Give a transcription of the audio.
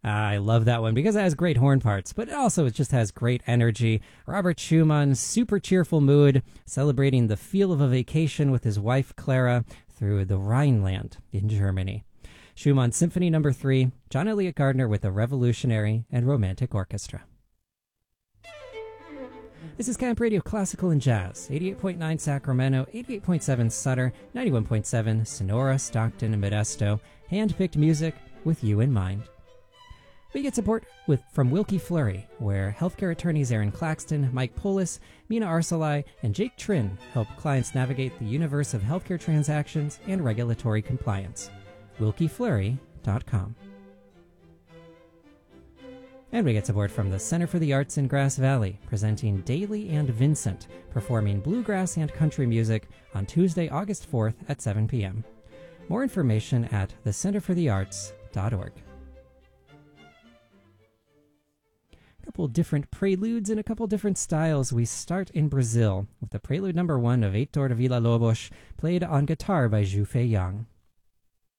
I love that one because it has great horn parts, but it also just has great energy. Robert Schumann, super cheerful mood, celebrating the feel of a vacation with his wife Clara through the Rhineland in Germany. Schumann Symphony No. 3, John Elliott Gardner with a revolutionary and romantic orchestra. This is Camp Radio Classical and Jazz, 88.9 Sacramento, 88.7 Sutter, 91.7 Sonora, Stockton, and Modesto. Hand-picked music with you in mind. We get support from Wilkie Fleury, where healthcare attorneys Aaron Claxton, Mike Polis, Mina Arsalai, and Jake Trin help clients navigate the universe of healthcare transactions and regulatory compliance. WilkieFleury.com. And we get support from the Center for the Arts in Grass Valley, presenting Daly and Vincent, performing bluegrass and country music on Tuesday, August 4th at 7 p.m. More information at thecenterforthearts.org. A couple different preludes in a couple different styles. We start in Brazil with the prelude number 1 of Heitor de Villa-Lobos, played on guitar by Zhu Fei Yang.